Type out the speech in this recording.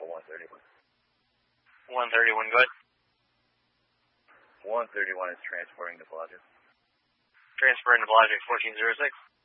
131. 131, go ahead. 131 is transporting to Blodgett. Transferring to Blodgett 1406.